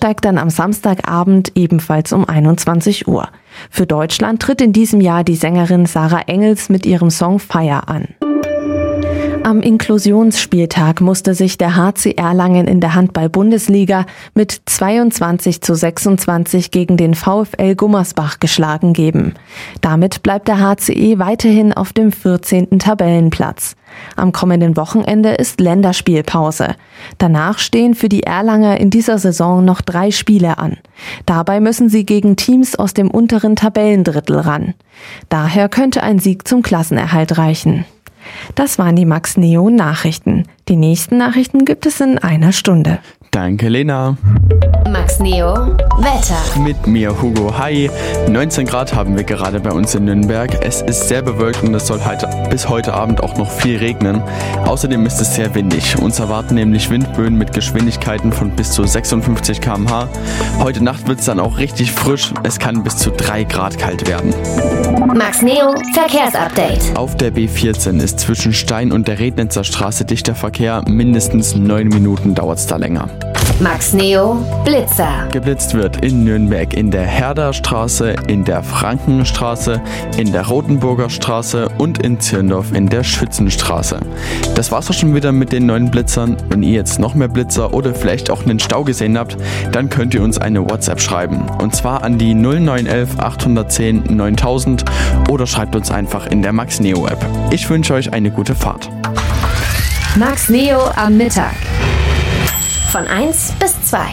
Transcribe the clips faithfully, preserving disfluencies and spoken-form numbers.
steigt dann am Samstagabend ebenfalls um einundzwanzig Uhr. Für Deutschland tritt in diesem Jahr die Sängerin Sarah Engels mit ihrem Song Fire an. Am Inklusionsspieltag musste sich der H C Erlangen in der Handball-Bundesliga mit zweiundzwanzig zu sechsundzwanzig gegen den VfL Gummersbach geschlagen geben. Damit bleibt der H C E weiterhin auf dem vierzehnten Tabellenplatz. Am kommenden Wochenende ist Länderspielpause. Danach stehen für die Erlanger in dieser Saison noch drei Spiele an. Dabei müssen sie gegen Teams aus dem unteren Tabellendrittel ran. Daher könnte ein Sieg zum Klassenerhalt reichen. Das waren die Max Neo Nachrichten. Die nächsten Nachrichten gibt es in einer Stunde. Danke, Lena. Max Neo Wetter. Mit mir, Hugo. Hi. neunzehn Grad haben wir gerade bei uns in Nürnberg. Es ist sehr bewölkt und es soll heute, bis heute Abend auch noch viel regnen. Außerdem ist es sehr windig. Uns erwarten nämlich Windböen mit Geschwindigkeiten von bis zu sechsundfünfzig Kilometer pro Stunde. Heute Nacht wird es dann auch richtig frisch. Es kann bis zu drei Grad kalt werden. Max Neo Verkehrsupdate. Auf der B vierzehn ist zwischen Stein und der Rednitzer Straße dichter Verkehr. Mindestens neun Minuten dauert es da länger. Max Neo Blitzer. Geblitzt wird in Nürnberg in der Herder Straße, in der Frankenstraße, in der Rotenburger Straße und in Zirndorf in der Schützenstraße. Das war's auch schon wieder mit den neuen Blitzern. Wenn ihr jetzt noch mehr Blitzer oder vielleicht auch einen Stau gesehen habt, dann könnt ihr uns eine WhatsApp schreiben. Und zwar an die null neun elf achthundertzehn neuntausend oder schreibt uns einfach in der Max Neo App. Ich wünsche euch eine gute Fahrt. Max Neo am Mittag. Von eins bis zwei.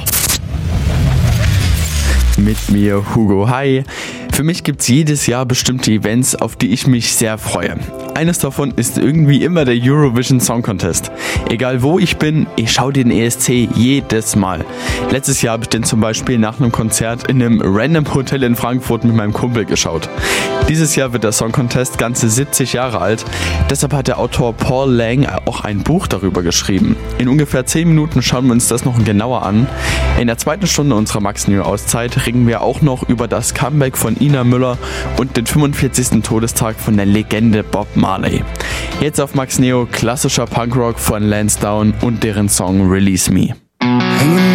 Mit mir, Hugo. Hi. Für mich gibt's jedes Jahr bestimmte Events, auf die ich mich sehr freue. Eines davon ist irgendwie immer der Eurovision Song Contest. Egal wo ich bin, ich schaue den E S C jedes Mal. Letztes Jahr habe ich den zum Beispiel nach einem Konzert in einem random Hotel in Frankfurt mit meinem Kumpel geschaut. Dieses Jahr wird der Song Contest ganze siebzig Jahre alt. Deshalb hat der Autor Paul Lang auch ein Buch darüber geschrieben. In ungefähr zehn Minuten schauen wir uns das noch genauer an. In der zweiten Stunde unserer Max Neo Auszeit reden wir auch noch über das Comeback von Ina Müller und den fünfundvierzigsten Todestag von der Legende Bob Marley. Jetzt auf Max Neo klassischer Punkrock von Lansdowne und deren Song Release Me.